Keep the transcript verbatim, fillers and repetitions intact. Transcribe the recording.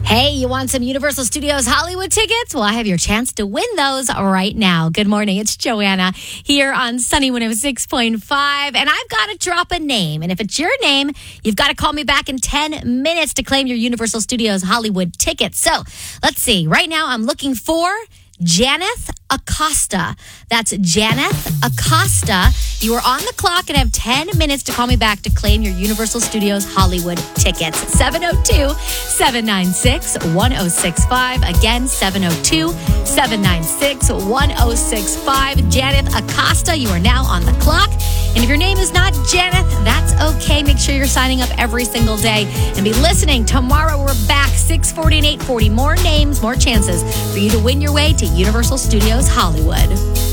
Hey, you want some Universal Studios Hollywood tickets? Well, I have your chance to win those right now. Good morning. It's Joanna here on Sunny one oh six point five. And I've got to drop a name. And if it's your name, you've got to call me back in ten minutes to claim your Universal Studios Hollywood tickets. So let's see. Right now, I'm looking for Janeth Acosta. That's Janeth Acosta. You are on the clock and have ten minutes to call me back to claim your Universal Studios Hollywood tickets. seven oh two, seven nine six, one oh six five. Again, seven oh two, seven nine six, one oh six five. Janeth Acosta, you are now on the clock. And if your name is not Janeth, that's okay. Make sure you're signing up every single day and be listening. Tomorrow we're back, six forty and eight forty. More names, more chances for you to win your way to Universal Studios Hollywood.